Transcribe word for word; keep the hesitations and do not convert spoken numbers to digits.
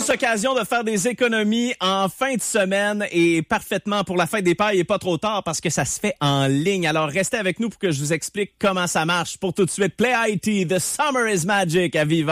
Grosse occasion de faire des économies en fin de semaine et parfaitement pour la fête des pères, il n'est pas trop tard parce que ça se fait en ligne. Alors, restez avec nous pour que je vous explique comment ça marche. Pour tout de suite, Play I T, The Summer is Magic à Viva.